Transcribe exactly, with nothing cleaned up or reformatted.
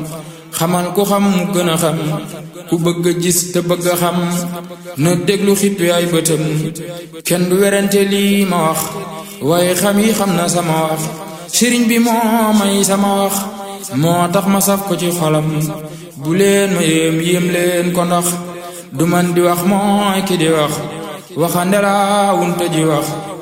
xamal ku xam mu gën a xam ku bëgg a gis te bëgg a xam na déglu xippi ay bëtam kenn du werante lii ma wax waaye xam yi xam na sama wax sëriñ bi moo may sama wax moo tax ma saf ko ci xolam bu leen ma yéem yéem leen ko ndax du man di wax mooy ki di wax waxande laa wunte ji wax